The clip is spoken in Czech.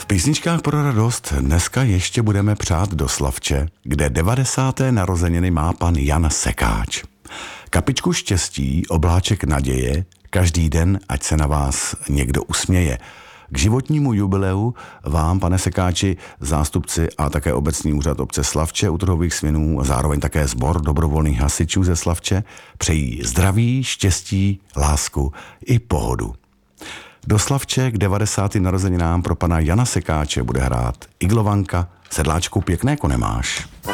V písničkách pro radost dneska ještě budeme přát do Slavče, kde 90. narozeniny má pan Jan Sekáč. Kapičku štěstí, obláček naděje, každý den, ať se na vás někdo usměje. K životnímu jubileu vám, pane Sekáči, zástupci a také obecní úřad obce Slavče u Trhových svinů a zároveň také sbor dobrovolných hasičů ze Slavče přejí zdraví, štěstí, lásku i pohodu. Do Slavče k 90. narozeninám pro pana Jana Sekáče bude hrát Iglovanka. Sedláčku, pěkné konemáš.